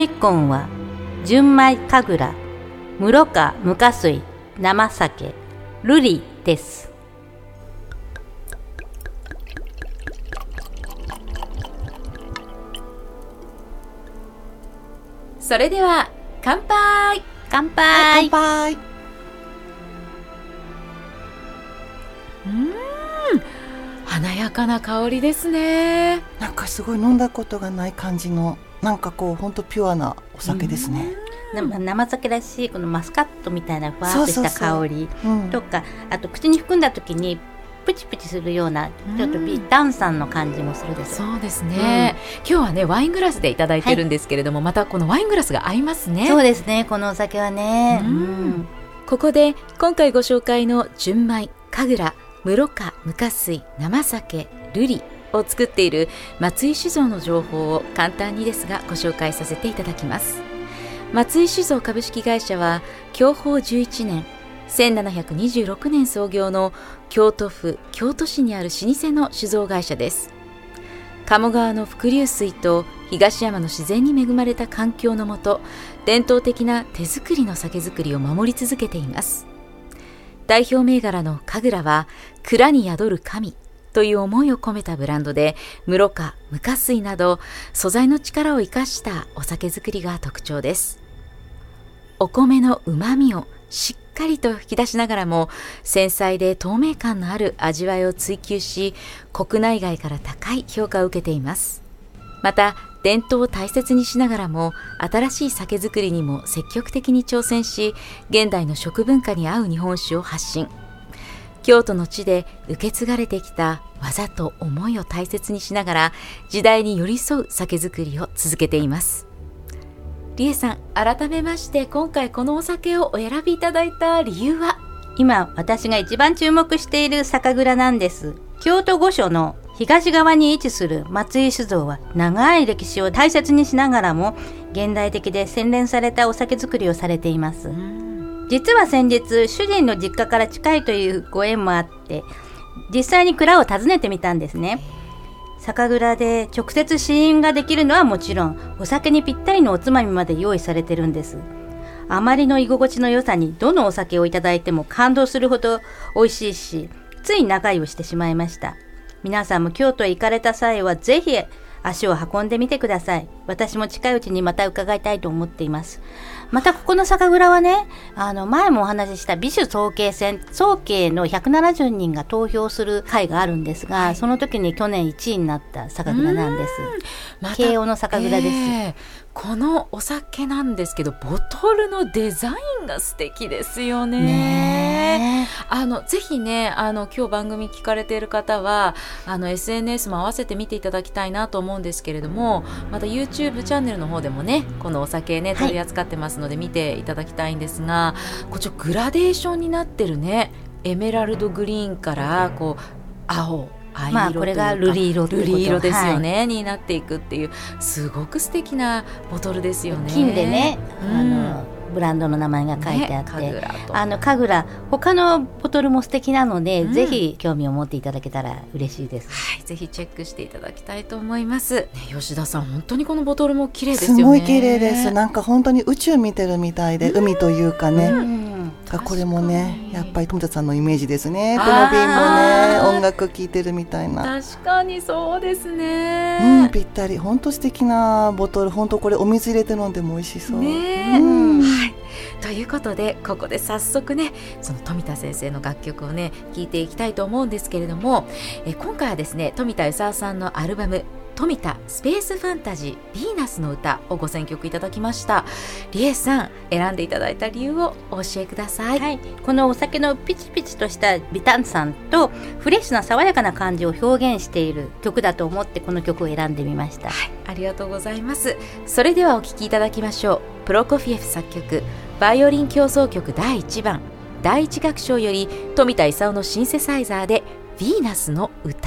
根は純米神楽、室賀無加水、生酒、瑠璃です。 それでは乾杯。 乾杯。 乾杯。 華やかな香りですね。 なんかすごい飲んだことがない感じの、なんかこう本当ピュアなお酒ですね。 生酒らしいこのマスカットみたいなふわっとした香りとか、あと口に含んだ時にプチプチするようなちょっと微炭酸の感じもするでしょ。 そうですね、今日はねワイングラスでいただいてるんですけれども、またこのワイングラスが合いますね。 そうですね、このお酒はね。 ここで今回ご紹介の純米、神楽、室賀無加水、生酒、瑠璃を作っている松井酒造の情報を簡単にですがご紹介させていただきます。松井酒造株式会社は享保11年1726年創業の京都府京都市にある老舗の酒造会社です。鴨川の伏流水と東山の自然に恵まれた環境のもと、伝統的な手作りの酒造りを守り続けています。代表銘柄の神楽は蔵に宿る神という思いを込めたブランドで、室賀無加水など素材の力を生かしたお酒作りが特徴です。お米のうまみをしっかりと引き出しながらも、繊細で透明感のある味わいを追求し、国内外から高い評価を受けています。また伝統を大切にしながらも、新しい酒造りにも積極的に挑戦し、現代の食文化に合う日本酒を発信。京都の地で受け継がれてきた技と思いを大切にしながら、時代に寄り添う酒造りを続けています。理恵さん、改めまして今回このお酒をお選びいただいた理由は？ 今私が一番注目している酒蔵なんです。京都御所の東側に位置する松井酒造は、長い歴史を大切にしながらも現代的で洗練されたお酒造りをされています。実は先日、主人の実家から近いというご縁もあって、実際に蔵を訪ねてみたんですね。酒蔵で直接試飲ができるのはもちろん、お酒にぴったりのおつまみまで用意されてるんです。あまりの居心地の良さに、どのお酒をいただいても感動するほど美味しいし、つい仲居をしてしまいました。皆さんも京都へ行かれた際はぜひ足を運んでみてください。私も近いうちにまた伺いたいと思っています。またここの酒蔵はね、前もお話しした美酒早慶戦、早慶の170人が投票する会があるんですが、その時に去年1位になった酒蔵なんです。慶応の酒蔵です。 このお酒なんですけど、ボトルのデザインが素敵ですよね。ぜひね、今日番組聞かれている方はSNS も合わせて見ていただきたいなと思うんですけれども、また YouTube チャンネルの方でもね、このお酒ね取り扱ってますので見ていただきたいんですが、こちらグラデーションになってるね、エメラルドグリーンからこう青、藍色というか、 これが瑠璃色ってこと、 瑠璃色ですよね、になっていくっていう、すごく素敵なボトルですよね。 金でね、ブランドの名前が書いてあって、神楽、他のボトルも素敵なので、ぜひ興味を持っていただけたら嬉しいです。 ぜひチェックしていただきたいと思います、吉田さん、本当にこのボトルも綺麗ですよね。 すごい綺麗です。なんか本当に宇宙見てるみたいで、海というかね、これもね、やっぱり富田さんのイメージですね。この瓶もね、音楽聴いてるみたいな。 確かにそうですね、 ぴったり。本当素敵なボトル。本当これお水入れて飲んでも美味しそうね。ということで、ここで早速ね、その富田先生の楽曲をね聴いていきたいと思うんですけれども、今回はですね、富田勲さんのアルバム富田スペースファンタジーヴィーナスの歌をご選曲いただきました。理恵さん、選んでいただいた理由をお教えください。 このお酒のピチピチとした微炭酸とフレッシュな爽やかな感じを表現している曲だと思って、この曲を選んでみました。 ありがとうございます。それではお聴きいただきましょう。プロコフィエフ作曲、バイオリン協奏曲第1番第1楽章より、富田勲のシンセサイザーでヴィーナスの歌。